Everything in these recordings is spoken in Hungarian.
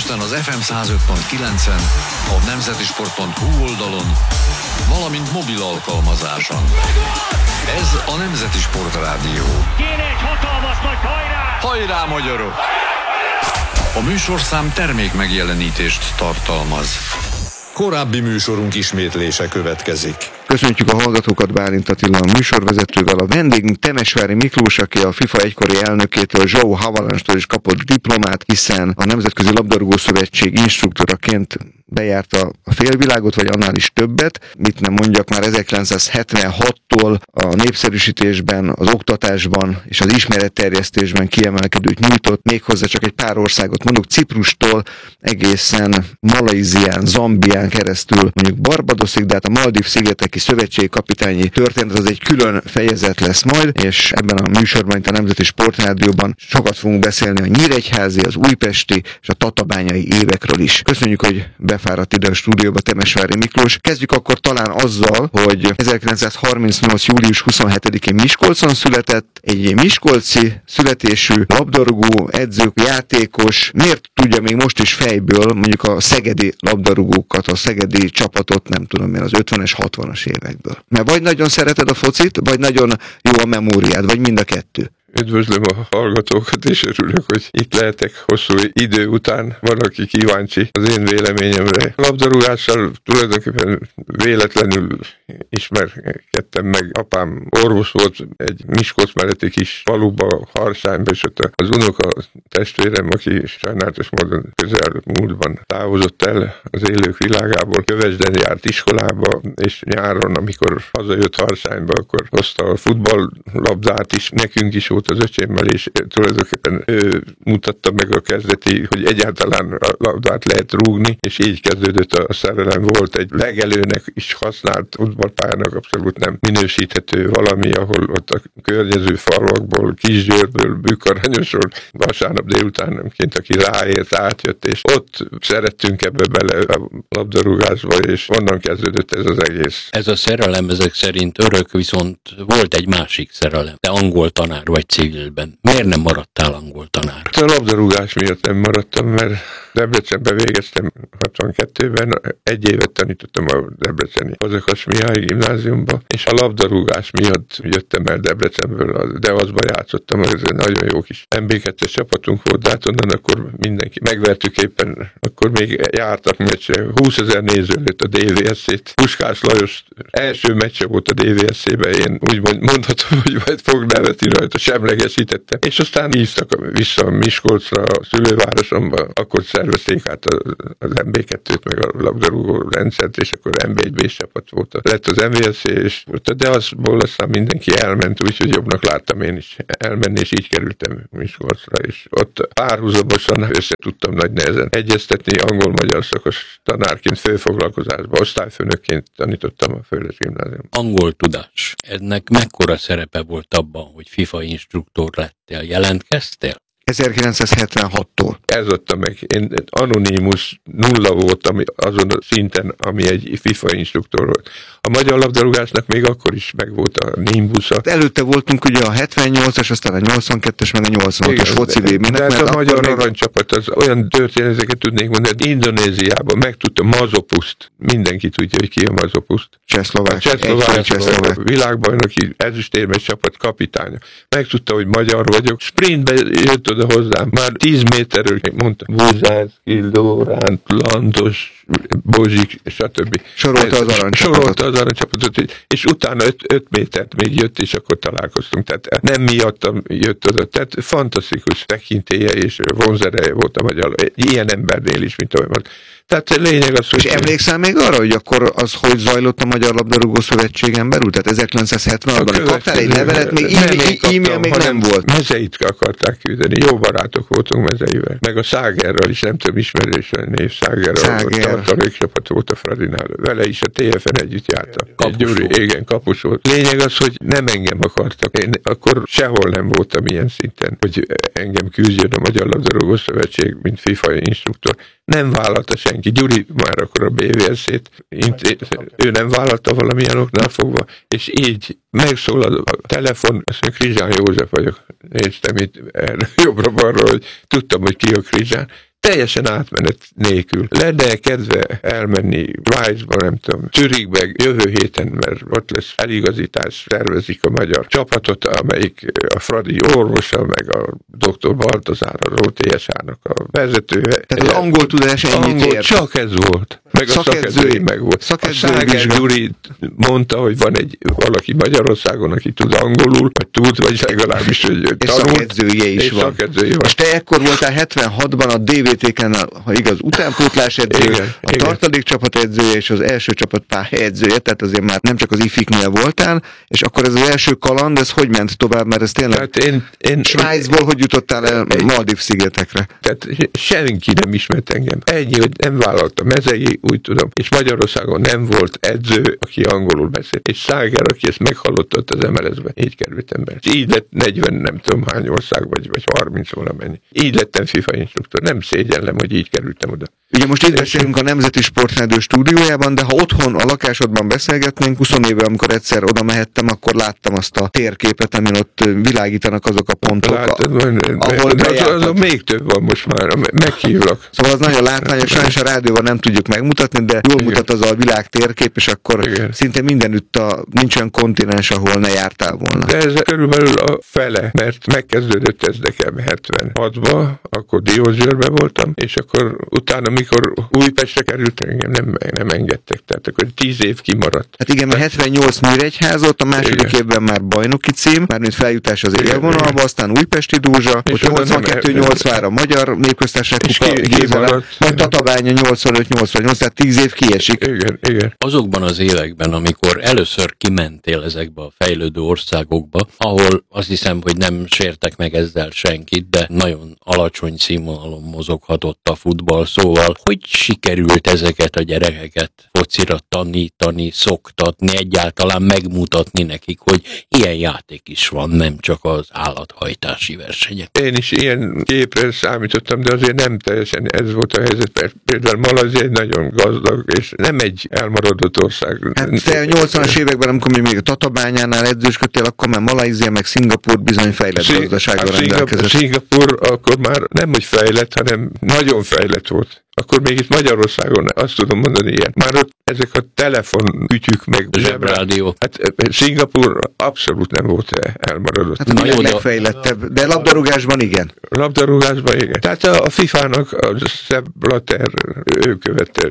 Budapesten az FM 105.9-en, a nemzetisport.hu oldalon, valamint mobil alkalmazáson. Ez a Nemzeti Sport Rádió. Kéne egy hatalmas nagy hajrá! Hajrá, magyarok! A műsorszám termék megjelenítést tartalmaz. Korábbi műsorunk ismétlése következik. Köszöntjük a hallgatókat, Bálint Attila a műsorvezetővel. A vendégünk Temesvári Miklós, aki a FIFA egykori elnökétől, João Havalans-tól is kapott diplomát, hiszen a Nemzetközi Labdarúgó Szövetség instruktoraként bejárta a félvilágot, vagy annál is többet. Mit nem mondjak, már 1976-tól a népszerűsítésben, az oktatásban és az ismeretterjesztésben kiemelkedőt nyújtott, méghozzá csak egy pár országot mondjuk, Ciprustól egészen Malajzián, Zambián keresztül mondjuk Barbadosig, de hát a Maldív-szigeteki szövetségkapitányi történet az egy külön fejezet lesz majd, és ebben a műsorban, itt a Nemzeti Sportrádióban sokat fogunk beszélni a nyíregyházi, az újpesti és a tatabányai évekről is. Köszönjük, hogy befáradt ide a stúdióba Temesvári Miklós. Kezdjük akkor talán azzal, hogy 1938. július 27-én Miskolcon született, egy miskolci születésű labdarúgó, edző, játékos. Miért tudja még most is fejből mondjuk a szegedi labdarúgókat, a szegedi csapatot, nem tudom én, az 50-es, 60-as évekből? Mert vagy nagyon szereted a focit, vagy nagyon jó a memóriád, vagy mind a kettő? Üdvözlöm a hallgatókat, és örülök, hogy itt lehetek hosszú idő után. Van, aki kíváncsi az én véleményemre. Labdarúgással tulajdonképpen véletlenül ismerkedtem meg. Apám orvos volt egy Miskolc melletti kis faluba, Harsányba, és ott az unoka testvérem, aki sajnálatos módon közel múltban távozott el az élők világából, Kövesden járt iskolába, és nyáron, amikor hazajött Harsányba, akkor hozta a futballlabdát is, nekünk is volt az öcsémmel, és tulajdonképpen ő mutatta meg a kezdeti, hogy egyáltalán a labdát lehet rúgni, és így kezdődött a szerelem. Volt egy legelőnek is használt futballpályának abszolút nem minősíthető valami, ahol ott a környező falvakból, Kisgyőrből, Bükkarányosról vasárnap délutánonként, aki ráért, átjött, és ott szerettünk ebbe bele a labdarúgásba, és onnan kezdődött ez az egész. Ez a szerelem ezek szerint örök, viszont volt egy másik szerelem. Te angol tanár vagy civilben. Miért nem maradtál angol tanár? A labdarúgás miatt nem maradtam, mert Debrecenben végeztem 62-ben, egy évet tanítottam a debreceni Fazekas Mihály gimnáziumba, és a labdarúgás miatt jöttem el Debrecenből, a Devaszba játszottam, ez egy nagyon jó kis MB2-es csapatunk volt, de hát onnan akkor mindenki megvertük éppen, akkor még jártak meccsre, 20 000 néző lőtt a DVSC-t, Puskás Lajos első meccse volt a DVSC-ben, én úgy mondhatom, hogy majd fog nevetni rajta, semlegesítettem, és aztán hívtak vissza Miskolcra, a szülővárosomba, akkor szervezték át az MB2-t, meg a labdarúgó rendszert, és akkor MB1-B csapat volt. Lett az MVSC, és de azból aztán mindenki elment, úgyhogy jobbnak láttam én is elmenni, és így kerültem Miskolcra, és ott párhuzamosan össze tudtam nagy nehezen egyeztetni, angol-magyar szakos tanárként, főfoglalkozásba, osztályfőnökként tanítottam a Földes Gimnáziumban. Angol tudás. Ennek mekkora szerepe volt abban, hogy FIFA instruktor lettél? Jelentkeztél? 1976-tól. Ez adta meg. Én anonimus nulla voltam azon a szinten, ami egy FIFA instruktor volt. A magyar labdarúgásnak még akkor is megvolt a Nimbusza. Előtte voltunk ugye a 78-as, aztán a 82-es, meg a 86-os foci VB-nek. De ez a magyar aranycsapat, az olyan történeteket tudnék mondani, hogy Indonéziában megtudta Mazopuszt. Mindenki tudja, hogy ki a Mazopuszt. Csehszlovák világbajnoki ezüstérmes csapat kapitánya. Megtudta, hogy magyar vagyok. Sprintbe jött oda hozzám. Már 10 méterről mondta Buzánszki, Lóránt, Lantos, Bozsik, stb. Sorolta az aranycsapatot, és utána 5 métert még jött, és akkor találkoztunk. Tehát nem miattam jött oda. Tehát fantasztikus tekintélye és vonzereje volt a magyar. Ilyen embernél is, mint olyan. Tehát lényeg az, hogy... És emlékszel még arra, hogy akkor az hogy zajlott a Magyar Labdarúgó Szövetségen belül? Tehát 1976-ban kaptál egy levelet, még e-mail még nem volt. Mezeit akarták küldeni, jó barátok voltunk Mezeivel. Meg a Szágerral is, nem tudom, ismerős név Szágerral. Tartalékcsapat volt a Fradinál. Vele is a TFN együtt jártam. Gyuri, igen, kapus volt. Lényeg az, hogy nem engem akartak. Én akkor sehol nem voltam ilyen szinten, hogy engem küldjön a Magyar Labdarúgó Szövetség, mint FIFA instruktor. Nem vállalta senki. Gyuri már akkor a BVSC-t, ő nem vállalta valamilyen oknál fogva, és így megszólal a telefon, azt mondja, Krizsán József vagyok. Néztem itt jobbra-balra, hogy tudtam, hogy ki a Krizsán. teljesen átmenet nélkül. Lenne kedve elmenni Svájcba, nem tudom, Zürichbe jövő héten, mert ott lesz eligazítás, tervezik a magyar csapatot, amelyik a Fradi orvosa, meg a dr. Baltazár, az OTSH-nak a vezetője. Tehát az angol tudás ennyit ér. Csak ez volt. Meg a szakedzői meg volt. A Száger Gyuri mondta, hogy van valaki Magyarországon, aki tud angolul, vagy tud, vagy legalábbis tanult. És szakedzője is van. És te ekkor voltál 76-ban a DVT-ken, ha igaz, utánpótlás edző, a tartalékcsapat edzője és az első csapat pályaedzője, tehát azért már nem csak az IFIK-nél voltál, és akkor ez az első kaland, ez hogy ment tovább, mert ez tényleg Svájcból hogy jutottál el Maldív-szigetekre? Tehát senki nem ismert engem. Ennyi, hogy nem vállaltam mezei, úgy tudom, és Magyarországon nem volt edző, aki angolul beszélt. És Száger, aki ezt meghallotta az MLS-ben, így kerültem be. És így lett 40 nem tudom hány ország, vagy 30 valamennyi. Így lettem FIFA instruktor. Nem szégyellem, hogy így kerültem oda. Ugye most itt beszélünk a Nemzeti Sportrádió stúdiójában, de ha otthon a lakásodban beszélgetnénk, 20 éve, amikor egyszer oda mehettem, akkor láttam azt a térképet, amin ott világítanak azok a pontok, ahol az még több van most már, meghívlak. Szóval az nagyon látványos, sajnos a rádióban nem tudjuk megmutatni, de jól mutat az a világ térkép, és akkor szinte mindenütt nincs olyan kontinens, ahol ne jártál volna. De ez körülbelül a fele, mert megkezdődött ez nekem 76-ba, akkor Diósgyőrben voltam, és akkor utána, mikor Újpestre került, engem nem engedtek, tehát akkor 10 év kimaradt. Hát igen, mert 78 Nyíregyházott, a második évben már bajnoki cím, mármint feljutás az élvonalba, aztán Újpesti Dózsa, 82-80-ra Magyar Népköztársaság kupa győzelem, majd Tatabánya 85-88, tehát 10 év kiesik. Igen. Azokban az években, amikor először kimentél ezekbe a fejlődő országokba, ahol azt hiszem, hogy nem sértek meg ezzel senkit, de nagyon alacsony színvonalon mozoghatott a futball, szóval hogy sikerült ezeket a gyerekeket focira tanítani, szoktatni, egyáltalán megmutatni nekik, hogy ilyen játék is van, nem csak az állathajtási versenyek. Én is ilyen képre számítottam, de azért nem teljesen ez volt a helyzet, mert például Malajzia egy nagyon gazdag, és nem egy elmaradott ország. Hát te a 80-as években, amikor még a Tatabányánál edzősködtél, akkor már Malajzia meg Szingapúr bizony fejlett gazdasággal rendelkezett. Szingapúr akkor már nem hogy fejlett, hanem nagyon fejlett volt. Akkor még itt Magyarországon azt tudom mondani ilyen. Már ott ezek a telefonütyük meg zsebrádió. Hát Szingapúr abszolút nem volt elmaradott. Hát a legfejlettebb, de labdarúgásban igen. Labdarúgásban igen. Tehát a FIFA-nak a Sepp Blatter, ő követte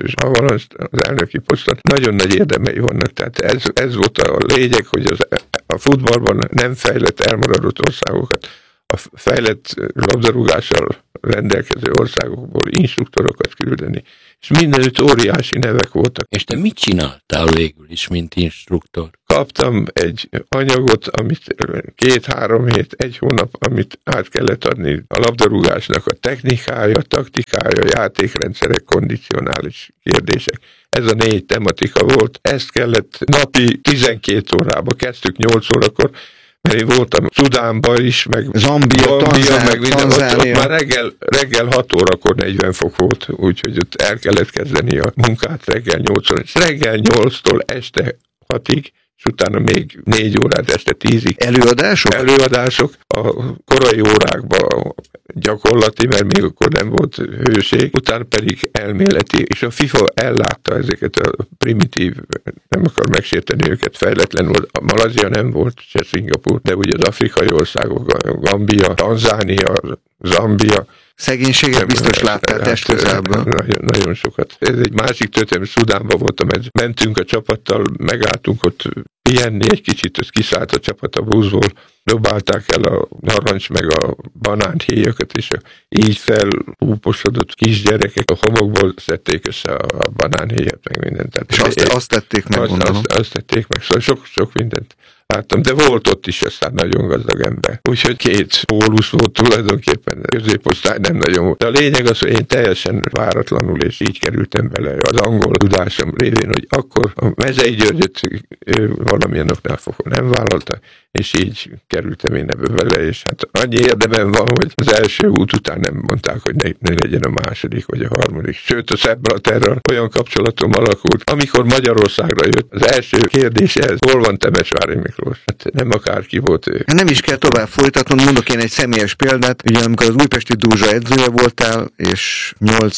az elnöki poszton. Nagyon nagy érdemei vannak. Tehát ez volt a lényeg, hogy a futballban nem fejlett elmaradott országokat a fejlett labdarúgással rendelkező országokból instruktorokat küldeni. És mindenütt óriási nevek voltak. És te mit csináltál végül is, mint instruktor? Kaptam egy anyagot, amit 2-3 hét, 1 hónap, amit át kellett adni a labdarúgásnak a technikája, taktikája, játékrendszerek, kondicionális kérdések. Ez a 4 tematika volt. Ezt kellett napi 12 órába, kezdtük 8 órakor, mert én voltam Szudánban is, meg Zambia, meg minden, ott már reggel 6 órakor 40 fok volt, úgyhogy ott el kellett kezdeni a munkát reggel 8-kor, és reggel 8-tól este 6-ig, és utána még 4 órát este 10-ig. Előadások a korai órákban gyakorlati, mert még akkor nem volt hőség, utána pedig elméleti, és a FIFA ellátta ezeket a primitív, nem akar megsérteni őket, fejletlenül. A Malajzia nem volt, se Szingapúr, de ugye az afrikai országok, a Gambia, Tanzánia, Zambia. Szegénységet biztos láttál testközelből. Nagyon sokat. Ez egy másik történet, Szudánban voltam, mentünk a csapattal, megálltunk ott pihenni egy kicsit, az kiszállt a csapat a buszból, dobálták el a narancs meg a banánhéjakat, és így felúposodott kisgyerekek a homokból szedték össze a banánhéjat, meg mindent. És azt tették meg, gondolom. Azt tették meg, szóval sok mindent láttam, de volt ott is aztán nagyon gazdag ember. Úgyhogy 2 pólusz volt tulajdonképpen, középosztály nem nagyon volt. De a lényeg az, hogy én teljesen váratlanul, és így kerültem bele az angol tudásom révén, hogy akkor a Mezei Györgyöt valamilyen oknál fogva nem vállalta, és így kerültem én ebbe vele, és hát annyi érdemem van, hogy az első út után nem mondták, hogy ne legyen a második vagy a harmadik. Sőt, a Sepp-Blatterrel olyan kapcsolatom alakult, amikor Magyarországra jött, az első kérdés ez, hol van Temesvári Miklós? Hát nem akárki volt ő. Nem is kell tovább folytatnom, mondok én egy személyes példát. Ugye amikor az Újpesti Dózsa edzője voltál, és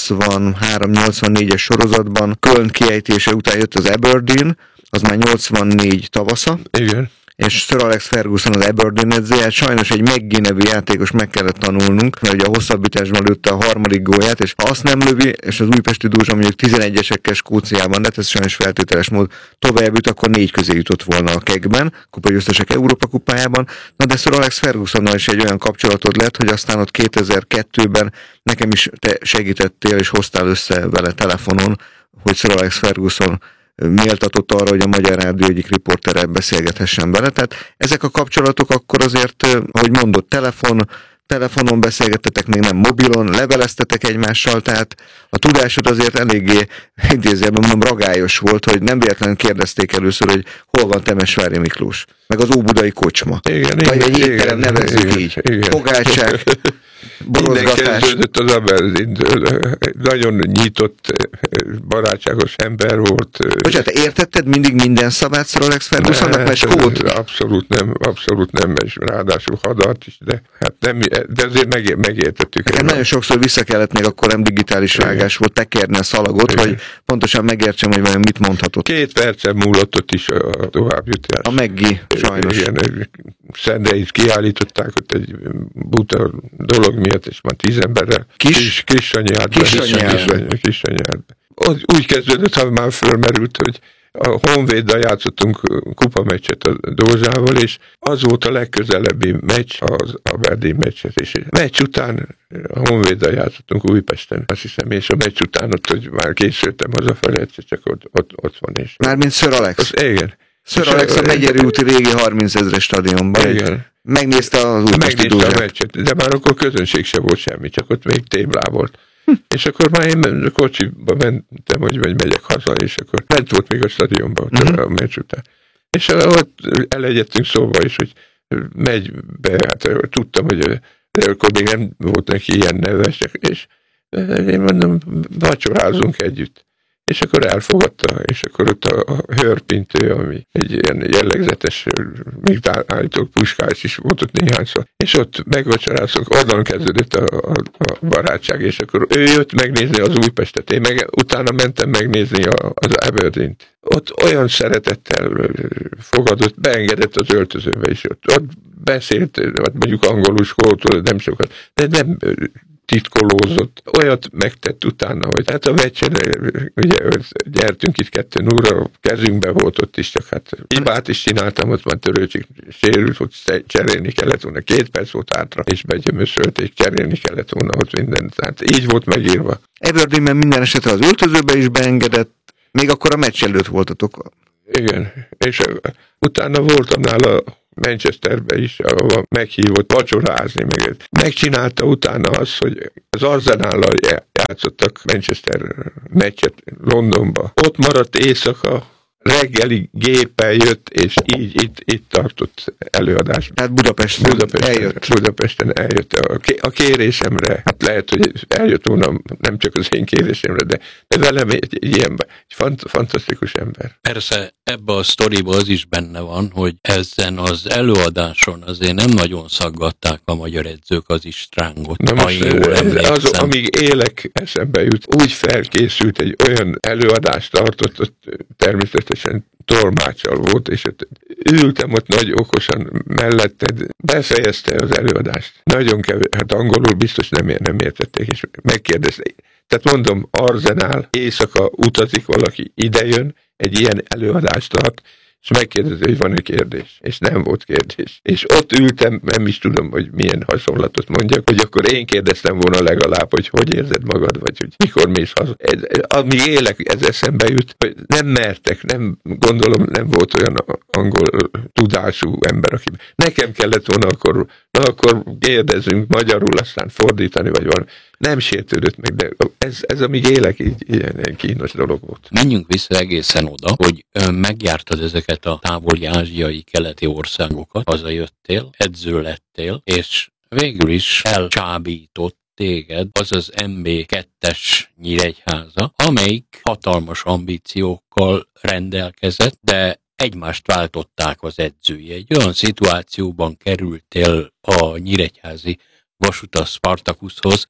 83-84-es sorozatban Köln kiejtése után jött az Aberdeen, az már 84 tavasza. Igen. És Sir Alex Ferguson az Aberdeen edzője, sajnos egy McGee nevű játékos meg kellett tanulnunk, mert ugye a hosszabbításban lőtte a harmadik gólját, és ha azt nem lövi, és az Újpesti Dózsa mondjuk 11-esekkel Skóciában, de ez sajnos feltételes mód tovább jut, akkor 4 közé jutott volna a kegben, kupagyőztesek Európa kupájában. Na de Sir Alex Fergusonnal is egy olyan kapcsolatod lett, hogy aztán ott 2002-ben nekem is te segítettél, és hoztál össze vele telefonon, hogy Sir Alex Ferguson méltatott arra, hogy a Magyar Rádió egyik riporterrel beszélgethessen vele. Tehát ezek a kapcsolatok akkor azért, ahogy mondott, telefonon beszélgettetek, még nem mobilon, leveleztetek egymással, tehát a tudásod azért eléggé, idézőjelben mondom, ragályos volt, hogy nem véletlenül kérdezték először, hogy hol van Temesvári Miklós, meg az óbudai kocsma. Igen, vagy egy étterem, nevezzük így. Pogácsák, borozgatás. Minden kezdődött az Aberdeen-től. Nagyon nyitott, barátságos ember volt. Bocsánat, te értetted mindig minden szavát Sir Alex Fergusonnak, mert skót? Abszolút nem, és ráadásul hadart is, de hát nem, de azért megértettük. Nekem nagyon sokszor vissza kellett, még akkor nem digitális rágás volt, tekerni a szalagot, hogy pontosan megértsem, hogy vajon mit mondhatott. 2 percen múlott ott is a továbbjutás. A McGee, sajnos. Igen, Szendeit kiállították ott egy buta dolog miatt, és már 10 emberrel. Kisanyjárban. Úgy kezdődött, ha már fölmerült, hogy a Honvéddal játszottunk kupameccset a Dózsával, és az volt a legközelebbi meccs, az Aberdeen meccset, és meccs után a Honvéddal játszottunk Újpesten, azt hiszem, és a meccs után ott, hogy már készültem hazafelé, csak ott van. És mármint Sir Alex? Igen. Sir Alex a Megyeri úti régi 30 000-es stadionban. Igen. Megnézte az Újpesti Dózsát. A meccset, de már akkor közönség se volt semmi, csak ott még téblá volt. És akkor már én kocsiba mentem, hogy megyek haza, és akkor bent volt még a stadionban a meccs után. És ott elegyedtünk szóba is, hogy megy be, hát tudtam, hogy akkor még nem volt neki ilyen neves, és én mondom, vacsorázunk együtt. És akkor elfogadta, és akkor ott a hőrpintő, ami egy ilyen jellegzetes, még állítók puskás is volt ott néhányszor, és ott megvacsoráztunk, onnan kezdődött a barátság, és akkor ő jött megnézni az Újpestet, én meg utána mentem megnézni az Aberdeen-t. Ott olyan szeretettel fogadott, beengedett az öltözőbe is, ott beszélt, mondjuk angolul, skótól, nem sokat, de nem titkolózott. Olyat megtett utána, hogy hát a meccsen, ugye gyertünk itt 2-0-ra, kezünkbe volt ott is, csak hát hibát is csináltam, ott már Törőcsik sérült, hogy cserélni kellett volna, 2 perc volt hátra, és begyömöszölték, cserélni kellett volna ott mindent. Tehát így volt megírva. Aberdeenben minden esetre az öltözőbe is beengedett, még akkor a meccs előtt voltatok. Igen, és utána voltam nála Manchesterbe is, ahova meghívott vacsorázni. Megcsinálta utána azt, hogy az Arsenállal játszottak Manchester meccset Londonba. Ott maradt éjszaka, reggeli géppel jött, és így itt tartott előadást. Tehát Budapesten eljött a kérésemre. Hát lehet, hogy eljött volna nem csak az én kérésemre, de velem egy fantasztikus ember. Persze ebbe a sztoriba az is benne van, hogy ezen az előadáson azért nem nagyon szaggatták a magyar edzők az istrángot. Na most amíg élek, eszembe jut, úgy felkészült, egy olyan előadást tartott, ott természetesen tolmáccsal volt, és ültem ott nagy okosan melletted, befejezte az előadást. Nagyon kevés, hát angolul biztos nem értették, és megkérdezték. Tehát mondom, Arsenal, éjszaka utazik valaki, idejön, egy ilyen előadást tart, és megkérdezi, hogy van-e kérdés. És nem volt kérdés. És ott ültem, nem is tudom, hogy milyen hasonlatot mondjak, hogy akkor én kérdeztem volna legalább, hogy érzed magad, vagy hogy mikor mész haza. Amíg élek, ez eszembe jut, hogy nem mertek, nem gondolom, nem volt olyan angol tudású ember, aki nekem kellett volna akkor Na akkor kérdezzünk magyarul, aztán fordítani, vagy valami. Nem sértődött meg, de ez amíg élek, így ilyen kínos dolog volt. Menjünk vissza egészen oda, hogy megjártad ezeket a távoli ázsiai, keleti országokat, hazajöttél, edző lettél, és végül is elcsábított téged az az MB2-es Nyíregyháza, amelyik hatalmas ambíciókkal rendelkezett, de egymást váltották az edzői. Egy olyan szituációban kerültél a nyíregyházi Vasúta Spartakuszhoz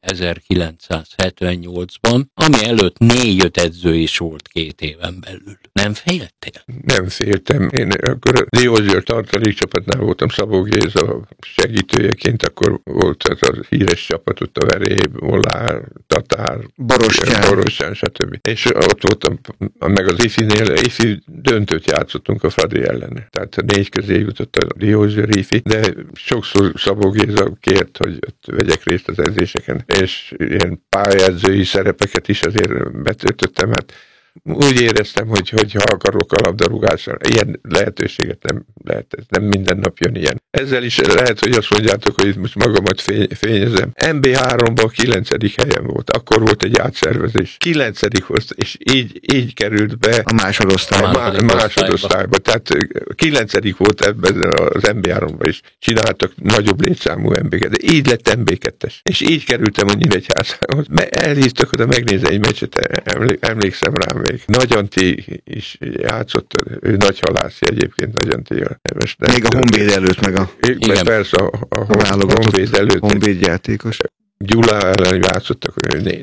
1978-ban, ami előtt 4-5 edző is volt 2 éven belül. Nem féltél? Nem féltem. Én akkor a Diózsőr tartalékcsapatnál voltam, Szabó Géza segítőjeként, akkor volt ez a híres csapat, ott a Veréb, Molár, Tatár, Borostyán, stb. És ott voltam, meg az ifi döntőt játszottunk a Fradi ellen. Tehát 4 közé jutott a Diózsőr ifi, de sokszor Szabó Géza kért, hogy vegyek részt az edzéseken, és ilyen pályaedzői szerepeket is azért betöltöttem, hát úgy éreztem, hogy ha akarok a labdarúgással, ilyen lehetőséget nem lehet, ez nem minden nap jön ilyen. Ezzel is lehet, hogy azt mondjátok, hogy most magamat fényezem. MB3-ban 9. helyen volt, akkor volt egy átszervezés. 9. volt, és így került be a másodosztályba. Tehát 9. volt ebben az MB3-ban is. Csináltak nagyobb létszámú MB-ket, de így lett MB2-es. És így kerültem a Nyíregyházához. Elhívtak oda megnézni egy meccset, emlékszem rám még. Nagy Antti is játszott, ő nagy halászi egyébként, Nagy Antti. Még a Honvéd előtt, meg a... Igen. Persze a Honvéd előtt. Honvéd játékos. Gyula ellen játszottak,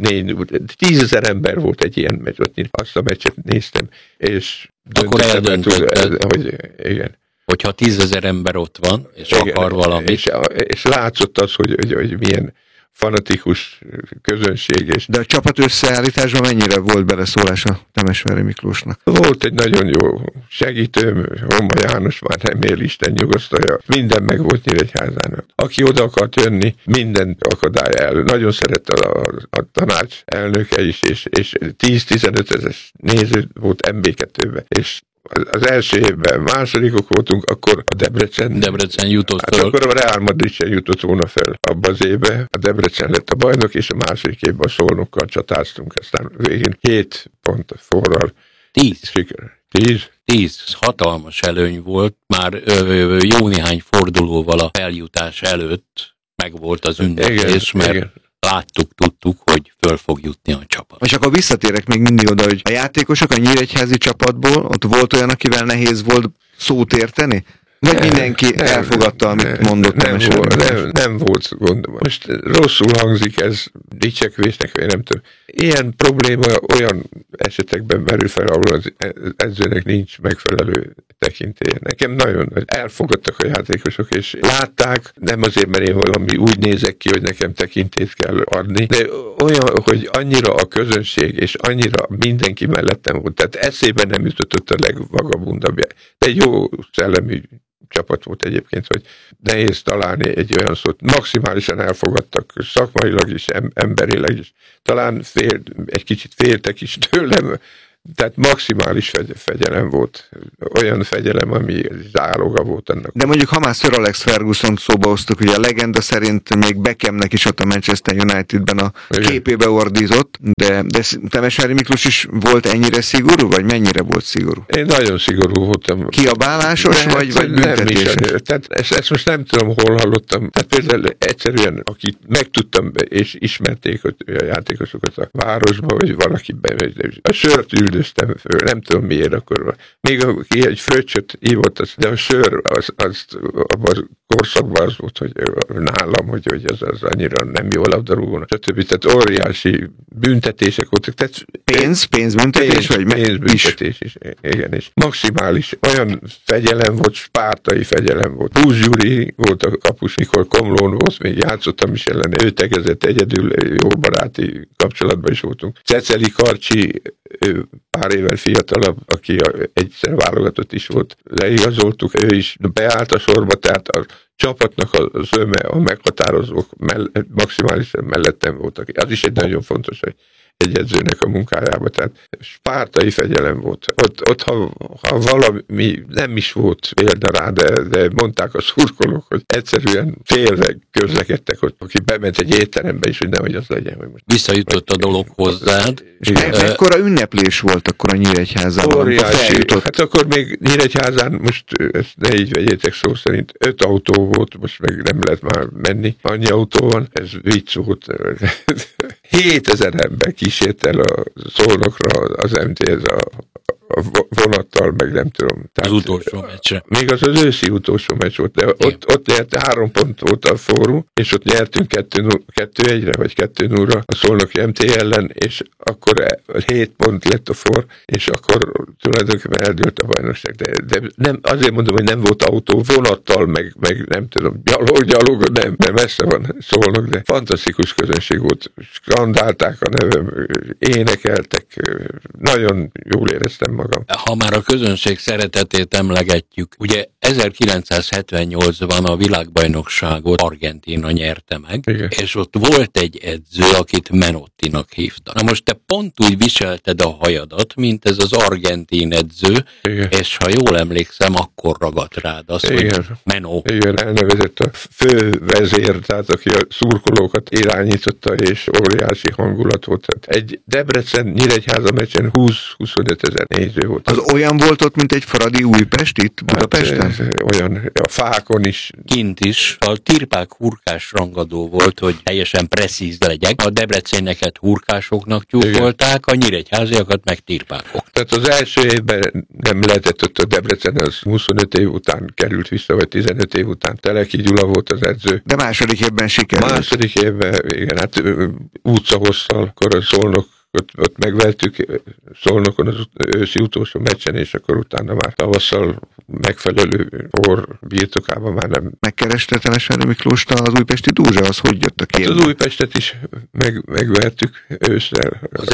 10 000 ember volt egy ilyen meccs, ott azt a meccset néztem, és akkor eldöntötted, hogy igen. Hogyha 10 000 ember ott van, és igen, akar valamit. És látszott az, hogy milyen fanatikus közönség. De a csapat összeállításban mennyire volt beleszólás a Temesvári Miklósnak? Volt egy nagyon jó segítőm, Homma János, már nem él, Isten nyugosztalja. Minden meg volt Nyíregyházának. Aki oda akart jönni, mindent akadály elő. Nagyon szerette a tanács elnöke is, és 10-15 ezeres néző volt MB2-ben. És az első évben másodikok voltunk, akkor a Debrecen jutott fel. Akkor a Real Madrid sem jutott volna fel abban az évben. A Debrecen lett a bajnok, és a második évben a Szolnokkal csatáztunk, aztán végén 7 pont forral. 10. Siker. 10 hatalmas előny volt, már jó néhány fordulóval a feljutás előtt meg volt az ünneplés, mert igen. Láttuk, tudtuk, hogy föl fog jutni a csapat. És akkor visszatérek még mindig oda, hogy a játékosok a nyíregyházi csapatból, ott volt olyan, akivel nehéz volt szót érteni? Vagy mindenki elfogadta, amit mondott? Nem volt gondom. Most rosszul hangzik ez, dicsekvésnek, vagy nem tudom. Ilyen probléma olyan esetekben merül fel, ahol az edzőnek nincs megfelelő tekintélye. Nekem nagyon elfogadtak a játékosok, és látták, nem azért, mert én valami úgy nézek ki, hogy nekem tekintét kell adni, de olyan, hogy annyira a közönség, és annyira mindenki mellettem volt. Tehát eszébe nem jutott a legvagabundabb. De egy jó szellemű csapat volt egyébként, hogy nehéz találni egy olyan szót. Maximálisan elfogadtak szakmailag is, emberileg is. Talán egy kicsit féltek is tőlem, tehát maximális fegyelem volt. Olyan fegyelem, ami záloga volt annak. De mondjuk, ha már Sir Alex Ferguson szóba hoztuk, ugye a legenda szerint még Beckhamnek is ott a Manchester Unitedben a képébe ordízott, de Temesvári Miklós is volt ennyire szigorú, vagy mennyire volt szigorú? Én nagyon szigorú voltam. Kiabálásos, vagy büntetéses? Tehát ezt most nem tudom, hol hallottam. Tehát például egyszerűen, akit megtudtam, és ismerték a játékosokat a városba, vagy valakiben, a sört üldöztem föl, nem tudom miért akkor. Még aki egy fröccsöt ívott, de a sör, az abban a korszakban az volt, hogy nálam, hogy az annyira nem jó labdarúgóna, stb. Tehát óriási büntetések voltak. Tehát pénzbüntetés, vagy pénzbüntetés is. Igen, és maximális olyan fegyelem volt, spártai fegyelem volt. Húsz Gyuri volt a kapus, mikor Komlón volt, még játszottam is ellene, ő tegezett egyedül, jó baráti kapcsolatban is voltunk. Ceceli Karcsi, pár évvel fiatalabb, aki egyszer válogatott is volt, leigazoltuk, ő is beállt a sorba, tehát a csapatnak az öme, a meghatározók maximálisan mellettem voltak. Az is egy nagyon fontos, hogy egy edzőnek a munkájában, tehát spártai fegyelem volt. Ott ha valami nem is volt példa rá, de mondták a szurkolók, hogy egyszerűen félre közlekedtek, hogy aki bement egy étterembe is, hogy nehogy az legyen. Hogy most visszajutott a dolog hozzád. És mekkora ünneplés volt akkor a Nyíregyházában? Óriási. Hát akkor még Nyíregyházán, most ezt ne így vegyétek szó szerint, 5 autó volt, most meg nem lehet már menni. Annyi autó van, ez vicc volt. 7000 ember kísért el a Szolnokra az MT-hez a vonattal, meg nem tudom. Tehát, az utolsó meccsre. Még az őszi utolsó meccs volt, de ott nyert 3 pont volt a fórum, és ott nyertünk 2-1-re, vagy 2-0-ra a Szolnoki MT ellen, és akkor 7 pont lett a for, és akkor tulajdonképpen eldőlt a bajnokság. De nem, azért mondom, hogy nem volt autó, vonattal, meg nem tudom, gyalog, nem messze van Szolnok, de fantasztikus közönség volt. Skandálták a nevem, énekeltek, nagyon jól éreztem magam. Ha már a közönség szeretetét emlegetjük, ugye 1978-ban a világbajnokságot Argentína nyerte meg, igen. És ott volt egy edző, akit Menottinak hívtak. Na most te pont úgy viselted a hajadat, mint ez az argentin edző, igen. És ha jól emlékszem, akkor ragadt rád az, igen. Hogy Menó. Igen, elnevezett a fővezér, tehát aki a szurkolókat irányította, és óriási hangulat volt. Tehát egy Debrecen-Nyíregyháza meccsen 20-25 ezer néző volt. Az olyan volt ott, mint egy Fradi Újpest itt Budapesten? Hát, olyan, a fákon is. Kint is. A tirpák hurkás rangadó volt, hogy teljesen presszíz legyek. A debreceneket hurkásoknak tyúkolták, a nyíregyháziakat meg tirpákok. Tehát az első évben nem lehetett ott a Debrecen, az 25 év után került vissza, vagy 15 év után. Teleki Gyula volt az edző. De második évben sikerült. Második évben, igen, hát utcahosszal, akkor a Szolnok ott megvertük Szolnokon az őszi utolsó meccsen, és akkor utána már tavasszal megfelelő por birtokában már nem. Megkereste Temesvári Miklóst az újpesti Dózsa, az hogy jött a képbe? Hát az Újpestet is megvertük ősszel. Az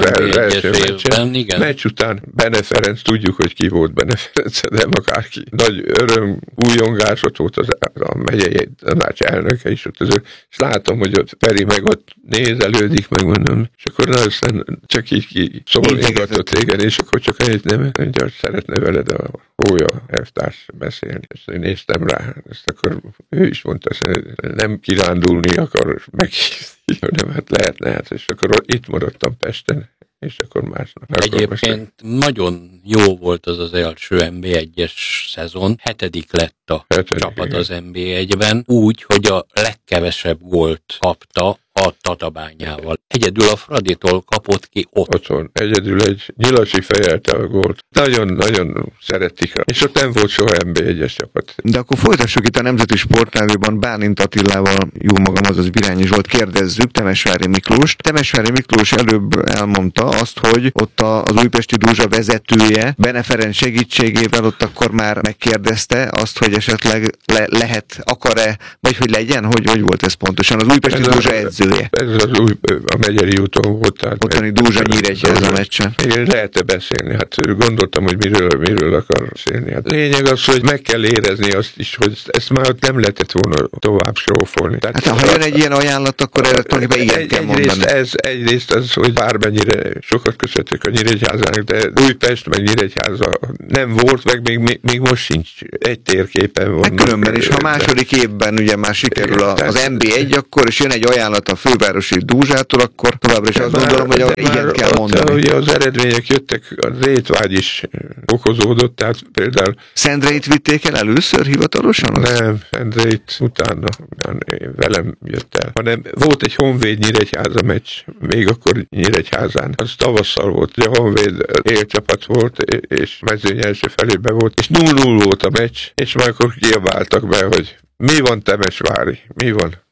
első évben, igen. Meccs után Bene Ferenc, tudjuk, hogy ki volt Bene Ferenc, de akárki. Nagy öröm, újongás, ott volt a megyei tanács elnöke is, és látom, hogy ott Feri meg ott nézelődik, megmondom, és akkor aztán csak így szólígatott, igen, és akkor csak egy nem, hogy szeretne veled a Hója elvtárs beszélni. És én néztem rá, ezt akkor ő is mondta, hogy nem kirándulni akar meghívni, hanem hát lehetne, hát, és akkor itt maradtam Pesten, és akkor másnap. Egyébként nagyon jó volt az első NB1-es szezon, 7. lett a csapat igen. Az NB1-ben, úgy, hogy a legkevesebb gólt kapta a Tatabányával. Egyedül a Fraditól kapott ki ott. Otthon. Egyedül egy Nyilasi fejelte a gólt. Nagyon-nagyon szeretik. És ott nem volt soha NB1-es csapat. De akkor folytassuk itt a Nemzeti Sportrádióban Bálint Attilával, jó magam, azaz Birányi Zsolt, kérdezzük Temesvári Miklóst. Temesvári Miklós előbb elmondta azt, hogy ott az újpesti Dózsa vezetője Bene Ferenc segítségével ott akkor már megkérdezte azt, hogy esetleg akar-e, vagy hogy legyen, hogy volt ez pontosan? Az újpesti Dózsa edzője. Ez a Megyeri úton volt. Ottani Dózsa Nyíregyháza meccsen. Igen, lehet-e beszélni? Hát gondoltam, hogy miről akar beszélni. Hát lényeg az, hogy meg kell érezni azt is, hogy ezt már nem lehetett volna tovább srófolni. Hát ha jön egy ilyen ajánlat, akkor erre tulajdonképpen igen kell mondani. Egyrészt az, hogy bármennyire sokat köszönhetők a Nyíregyházának, de Újpest meg Nyíregyháza nem volt, meg még most sincs. Egy térképen van. Meg különben is, ha második évben ugye már sikerül az NB1, akkor is jön egy ajánlat a fővárosi Dózsától, akkor továbbra is azt gondolom, hogy igen kell mondani. Ugye az eredmények jöttek, a rétvágy is okozódott, tehát például... Szendreit vitték el először hivatalosan? Nem, Szendreit utána velem jött el. Hanem volt egy Honvéd Nyíregyháza meccs, még akkor Nyíregyházán. Az tavasszal volt, ugye a Honvéd élcsapat volt, és mezőny első felében volt, és 0-0 volt a meccs, és már akkor kiabáltak be, hogy mi van Temesvári? Mi van?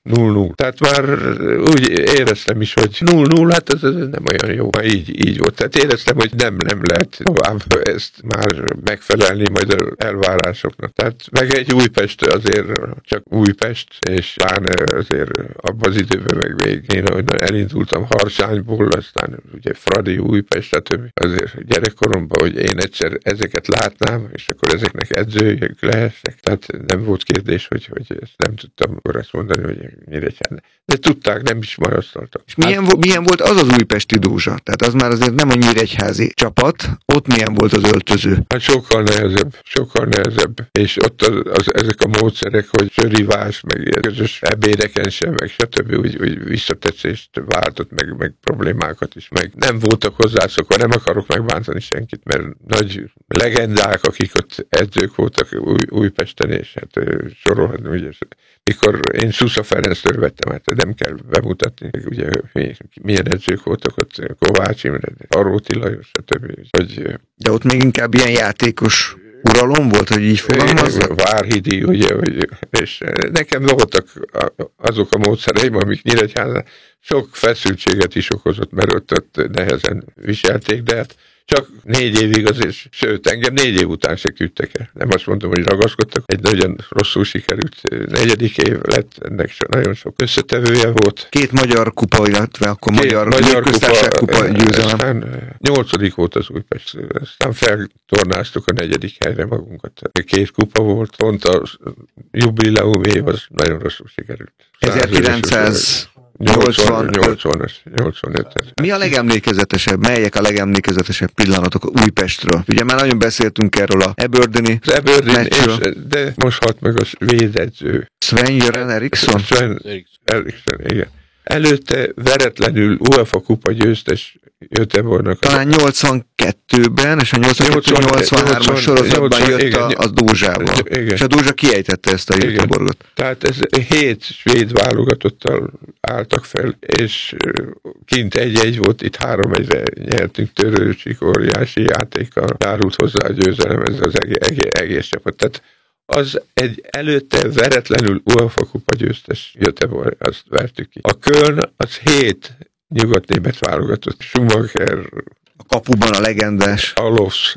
0-0. Tehát már úgy éreztem is, hogy 0-0, hát ez nem olyan jó. Már így volt. Tehát éreztem, hogy nem lehet tovább ezt már megfelelni majd az elvárásoknak. Tehát meg egy Újpest azért csak Újpest, és pláne azért abban az időben meg még én elindultam Harsányból, aztán ugye Fradi, Újpest, stb. Azért gyerekkoromban, hogy én egyszer ezeket látnám, és akkor ezeknek edzőjük lehessek. Tehát nem volt kérdés, hogy ezt nem tudtam akkor azt mondani, hogy Nyíregyháza. De tudták, nem is marasztaltak. És milyen volt az az újpesti Dózsa? Tehát az már azért nem a nyíregyházi csapat, ott milyen volt az öltöző? Hát sokkal nehezebb. És ott ezek a módszerek, hogy sörivás, meg ilyen közös ebédeken sem, meg stb. Úgy visszatetszést váltott, meg problémákat is, meg nem voltak hozzászokva, nem akarok megbántani senkit, mert nagy legendák, akik ott edzők voltak Újpesten, és hát sorolhatni, ugye, mikor én Szusza Ferenctől vettem, hát nem kell bemutatni, ugye milyen edzők voltak ott, Kovács Imre, Aróti Lajos, stb. De ott még inkább ilyen játékos uralom volt, hogy így fogalmazza? Várhidi, ugye, és nekem voltak azok a módszereim, amik Nyíregyházán sok feszültséget is okozott, mert ott nehezen viselték, de hát csak 4 évig azért, sőt, engem 4 év után se küldtek el. Nem azt mondom, hogy ragaszkodtak. Egy nagyon rosszul sikerült 4. év lett, ennek nagyon sok összetevője volt. 2 magyar kupa, illetve akkor magyar kupa győzelem. Aztán 8. volt az Újpest. Aztán feltornáztuk a 4. helyre magunkat. 2 kupa volt, pont a jubileum év az nagyon rosszul sikerült. 85. Mi a legemlékezetesebb, melyek a legemlékezetesebb pillanatok Újpestről? Ugye már nagyon beszéltünk erről a Eberdyni meccsről. De most halt meg a védedző. Sven-Göran Eriksson? Sven Eriksson, igen. Előtte veretlenül UEFA kupa győztes Göteborgnak. Talán 82-ben, és a 82-83-as sorozatban jött a Dózsával. És a Dózsa kiejtette ezt a Göteborgot. Tehát ez 7 svéd válogatottal álltak fel, és kint 1-1 volt, itt 3-1-re nyertünk, Törőcsik óriási játékkal járult hozzá a győzelem, ez az egész csapat. Tehát az egy előtte veretlenül UEFA kupa győztes Göteborg, azt vertük ki. A Köln az 7 nyugatnémet válogatott. Schumacher, a kapuban a legendás Klaus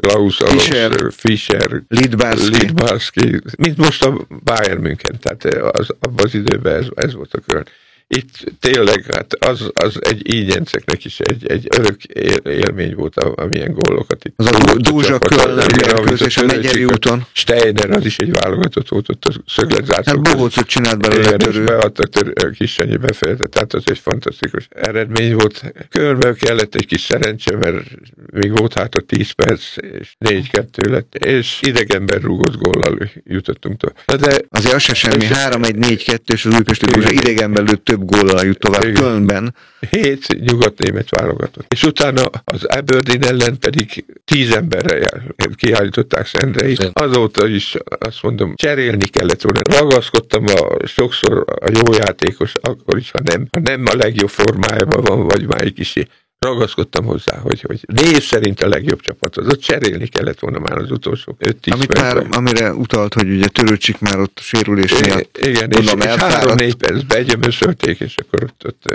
Fischer, Lidbarski, mint most a Bayern München, tehát abban az időben ez volt a Köln. Itt tényleg, hát az egy ígyenceknek is egy örök élmény volt, amilyen gólokat itt. Az a Dózsa Köln, és a Megyeri úton. Steiner, az is egy válogatott volt, ott a szögletzászlók. Hát Bohócot csinált belőle Törő. Beadtak Kissanyi befejezte, tehát az egy fantasztikus eredmény volt. Kölnben kellett egy kis szerencse, mert még volt hát a 10 perc, és 4-2 lett, és idegenben rúgott góllal jutottunk tovább. De azért az se semmi, 3-1-4-2, és az Újpesti Dózsa idegenben lőtt több góllal jut tovább Kölnben. 7 nyugatnémet válogatott. És utána az Aberdeen ellen pedig 10 emberre kiállították Szendreit. Azóta is azt mondom, cserélni kellett volna. Ragaszkodtam sokszor a jó játékos, akkor is, ha nem a legjobb formájában van, vagy melyik is. Ragaszkodtam hozzá, hogy név szerint a legjobb csapat az. Ott cserélni kellett volna már az utolsó 5-10 amire utalt, hogy ugye Törőcsik már ott sérülés miatt. Igen, és 3-4 percben begyömöszölték, és akkor ott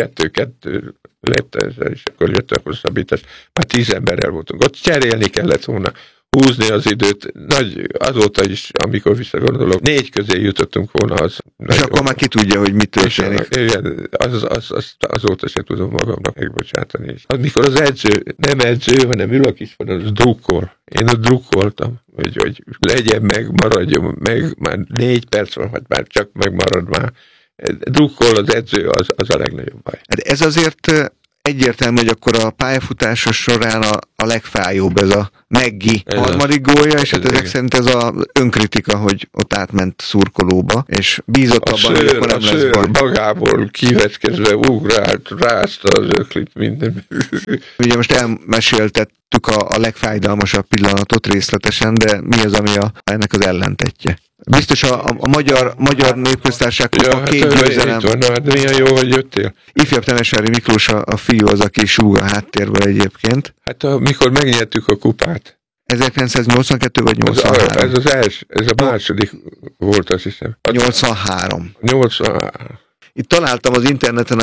2-2 lett ezzel, és akkor jött a hosszabbítás. Már 10 emberrel voltunk. Ott cserélni kellett volna, húzni az időt. Azóta is, amikor visszagondolok, 4 közé jutottunk volna. És akkor már ki tudja, hogy mit történik. Igen, azóta se tudom magamnak megbocsátani. Amikor az edző, nem edző, hanem ül a kispadon, az drukkol. Én ott drukkoltam, hogy legyen meg, maradjon meg, már 4 perc van, vagy már csak megmarad már. Drukkol az edző, az a legnagyobb baj. Ez azért egyértelmű, hogy akkor a pályafutása során a legfájóbb ez a Meggi harmadik gólja, és hát ezek szerint ez az önkritika, hogy ott átment szurkolóba, és bízott abban, hogy akkor nem lesz baj. Magából kivetkezve ugrált, rázta az öklit, minden. Ugye most elmeséltettük a legfájdalmasabb pillanatot részletesen, de mi az, ami ennek az ellentetje? Biztos a magyar népköztársaság a 2 győzelem. Hát milyen jó, hogy jöttél. Ifjabb Temesvári Miklós a fiú az, aki súg a háttérből egyébként. Hát mikor megnyertük a kupát. 1982 vagy 83? Ez a második volt, azt hiszem. 83. Itt találtam az interneten a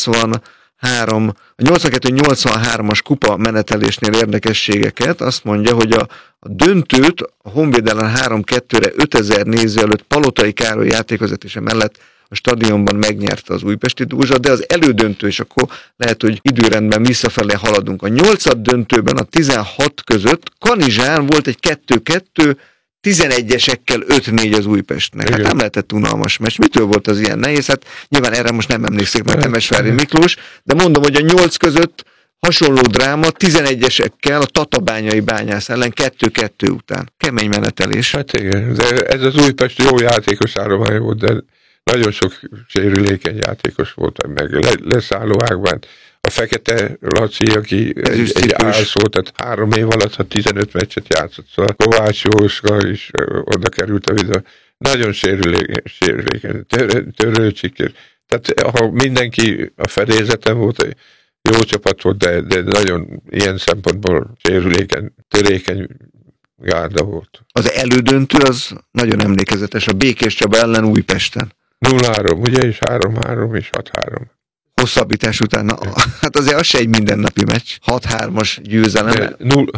82-83-as kupa menetelésnél érdekességeket. Azt mondja, hogy a döntőt a Honvéd ellen 3-2-re 5000 néző előtt Palotai Károly játékvezetése mellett a stadionban megnyerte az újpesti Dózsa, de az elődöntő, és akkor lehet, hogy időrendben visszafelé haladunk. A 8. döntőben a 16 között Kanizsán volt egy 2-2, 11-esekkel 5-4 az Újpestnek. Hát nem lehetett unalmas meccs. Mitől volt az ilyen nehéz? Hát nyilván erre most nem emlékszik, mert Temesvári Miklós, de mondom, hogy a 8 között hasonló dráma 11-esekkel a Tatabányai Bányász ellen 2-2 után. Kemény menetelés. Hát igen, de ez az Újpest jó játékos állomány volt, de nagyon sok sérülékeny játékos volt, meg leszálló ágban. A Fekete Laci, aki egy állsz volt, tehát 3 év alatt, ha 15 meccset játszott, szóval Kovács Jóska is oda került a videó. Nagyon sérülékeny, Törőcsik. Tehát ha mindenki a fedélzeten volt, jó csapat volt, de nagyon ilyen szempontból sérülékeny, törékeny gárda volt. Az elődöntő az nagyon emlékezetes, a Békés Csaba ellen Újpesten. 0-3, ugye, és 3-3, és 6-3. Hosszabbítás után, na, hát azért az se egy mindennapi meccs. 6-3-as győzelem.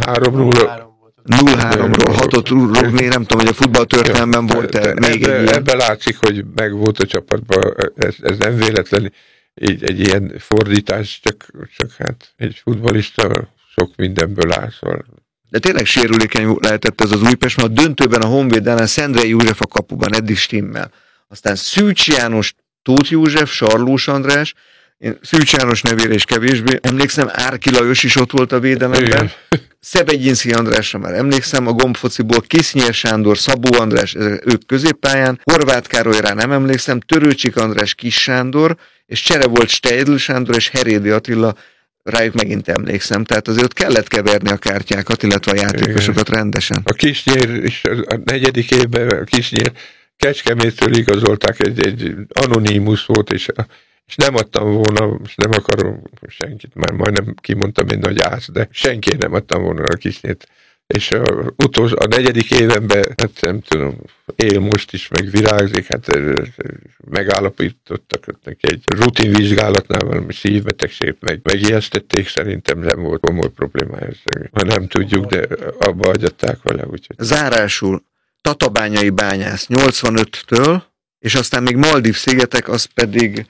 0-3-ról 6-ot rúgni, nem tudom, hogy a futballtörténelemben volt-e még egy ilyen. Ebben látszik, hogy megvolt a csapatban, ez nem véletlen, egy ilyen fordítás, csak hát egy futballista sok mindenből áll, szóval. De tényleg sérülékeny lehetett ez az Újpest, mert a döntőben a Honvéd ellen Szendrei József a kapuban eddig stimmel. Aztán Szűcs János, Tóth József, Sarlós András, én Szűcs János nevére is kevésbé emlékszem, Árki Lajos is ott volt a védelemben, Szebegyinszky Andrásra már emlékszem, a gombfociból Kisznyér Sándor, Szabó András, ők középpályán, Horváth Károlyra nem emlékszem, Törőcsik András, Kis Sándor, és csere volt Steidl Sándor és Herédi Attila, rájuk megint emlékszem, tehát azért ott kellett keverni a kártyákat, illetve a játékosokat rendesen. A Kisnyér is a 4. évben, a Kisnyér Kecskemétől igazolták, egy anonimus volt, és nem adtam volna, és nem akarom senkit, már majdnem kimondtam egy nagy ász, de senki nem adtam volna a Kisnyét. És a 4. évenben, hát nem tudom, él most is, meg virágzik, hát megállapítottak neki egy rutinvizsgálatnál valami szívbetegséget, megijesztették, szerintem nem volt komoly problémája. Ha nem tudjuk, de abba agyatták vele. Úgyhogy. Zárásul Tatabányai Bányász 85-től, és aztán még Maldív-szigetek, az pedig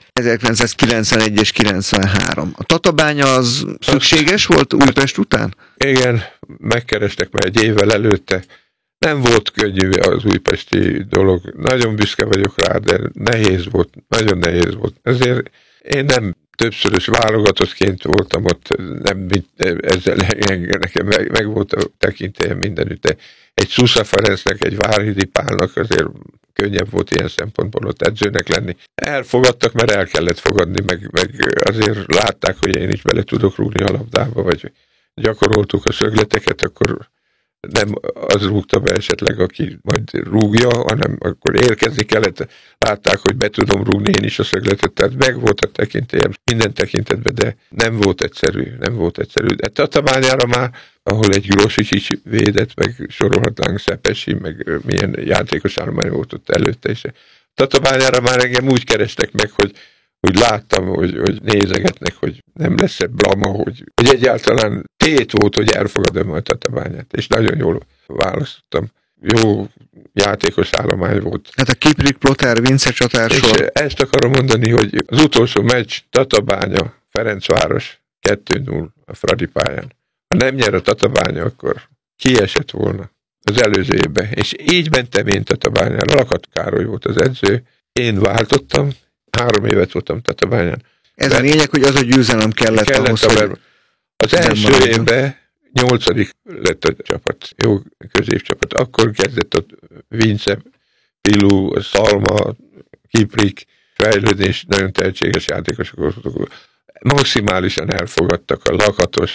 1991 és 93. A Tatabánya az szükséges volt Újpest után? Igen, megkerestek már egy évvel előtte. Nem volt könnyű az újpesti dolog. Nagyon büszke vagyok rá, de nehéz volt, nagyon nehéz volt. Ezért én nem többszörös válogatottként voltam ott, nem ezzel nekem meg volt a tekintélyem mindenütt, de egy Szusza Ferencnek, egy Várhidi Pálnak azért könnyebb volt ilyen szempontból ott edzőnek lenni. Elfogadtak, mert el kellett fogadni, meg azért látták, hogy én is bele tudok rúgni a labdába, vagy gyakoroltuk a szögleteket, akkor nem az rúgta be esetleg, aki majd rúgja, hanem akkor érkezni kellett. Látták, hogy be tudom rúgni én is a szögletet, tehát meg volt a tekintélyem minden tekintetben, de nem volt egyszerű. De Tatabányára már, ahol egy Grosicsics védett, meg sorolhatnánk Szepesi, meg milyen játékos állomány volt ott előtte is. Tatabányára már engem úgy kerestek meg, hogy láttam, hogy nézegetnek, hogy nem lesz-e blama, hogy egyáltalán tét volt, hogy elfogadom a Tatabányát, és nagyon jól választottam. Jó játékos állomány volt. Hát a Kiprik, Plotár, Vince csatársor. És ezt akarom mondani, hogy az utolsó meccs Tatabánya, Ferencváros 2-0 a Fradi pályán. Ha nem nyer a Tatabánya, akkor kiesett volna az előző évben. És így mentem én Tatabányára. Lakat Károly volt az edző. Én váltottam, 3 évet voltam Tatabányán. Ez a lényeg, hogy az a győzelem kellett ahhoz, hogy... Az első évben 8. lett a csapat, jó középcsapat. Akkor kezdett ott Vince, Pilu, Szalma, Kiprik fejlődni, és nagyon tehetséges játékosok voltak. Maximálisan elfogadtak a Lakatos,